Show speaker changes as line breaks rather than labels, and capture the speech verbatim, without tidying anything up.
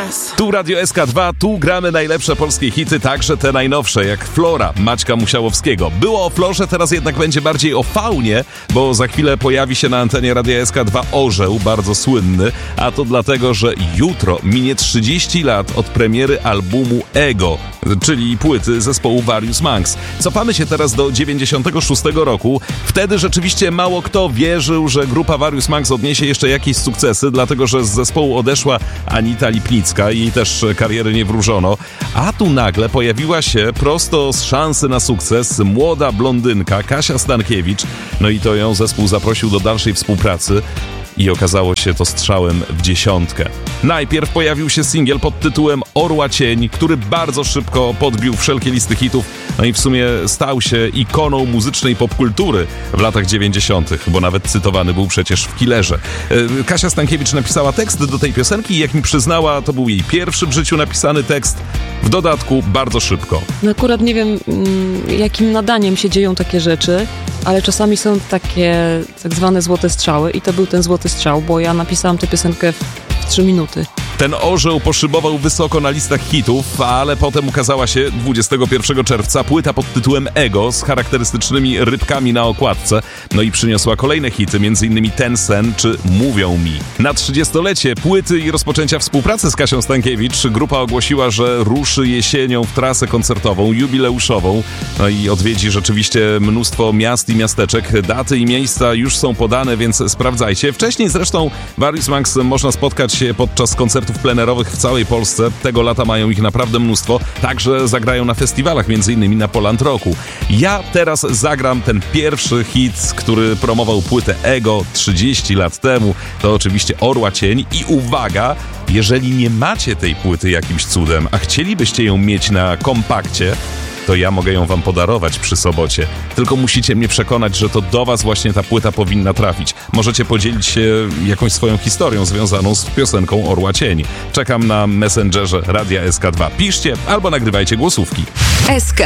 S.
Tu Radio S K dwa, tu gramy najlepsze polskie hity, także te najnowsze, jak Flora Maćka Musiałowskiego. Było o Florze, teraz jednak będzie bardziej o faunie, bo za chwilę pojawi się na antenie Radia S K dwa orzeł, bardzo słynny, a to dlatego, że jutro minie trzydzieści lat od premiery albumu Ego, czyli płyty zespołu Various Monks. Cofamy się teraz do dziewięćdziesiątego szóstego roku. Wtedy rzeczywiście mało kto wierzył, że grupa Various Monks odniesie jeszcze jakieś sukcesy, dlatego że z zespołu odeszła Anita Lipnicka i jej też kariery nie wróżono. A tu nagle pojawiła się prosto z szansy na sukces młoda blondynka Kasia Stankiewicz. No i to ją zespół zaprosił do dalszej współpracy. I okazało się to strzałem w dziesiątkę. Najpierw pojawił się singiel pod tytułem Orła Cień, który bardzo szybko podbił wszelkie listy hitów, no i w sumie stał się ikoną muzycznej popkultury w latach dziewięćdziesiątych, bo nawet cytowany był przecież w Killerze. Kasia Stankiewicz napisała tekst do tej piosenki i jak mi przyznała, to był jej pierwszy w życiu napisany tekst, w dodatku bardzo szybko.
No akurat nie wiem, jakim nadaniem się dzieją takie rzeczy, ale czasami są takie tak zwane złote strzały i to był ten złoty strzał, bo ja napisałam tę piosenkę w, w trzy minuty.
Ten orzeł poszybował wysoko na listach hitów, ale potem ukazała się dwudziestego pierwszego czerwca płyta pod tytułem Ego z charakterystycznymi rybkami na okładce, no i przyniosła kolejne hity, m.in. Ten sen czy Mówią mi. Na trzydziestolecie płyty i rozpoczęcia współpracy z Kasią Stankiewicz grupa ogłosiła, że ruszy jesienią w trasę koncertową, jubileuszową, no i odwiedzi rzeczywiście mnóstwo miast i miasteczek. Daty i miejsca już są podane, więc sprawdzajcie. Wcześniej zresztą Various Monks można spotkać się podczas koncertów plenerowych w całej Polsce. Tego lata mają ich naprawdę mnóstwo. Także zagrają na festiwalach, między innymi na Poland Rocku. Ja teraz zagram ten pierwszy hit, który promował płytę Ego trzydzieści lat temu. To oczywiście Orła Cień. I uwaga, jeżeli nie macie tej płyty jakimś cudem, a chcielibyście ją mieć na kompakcie, to ja mogę ją wam podarować przy sobocie. Tylko musicie mnie przekonać, że to do was właśnie ta płyta powinna trafić. Możecie podzielić się jakąś swoją historią związaną z piosenką Orła Cień. Czekam na Messengerze Radia S K dwa. Piszcie albo nagrywajcie głosówki.
S K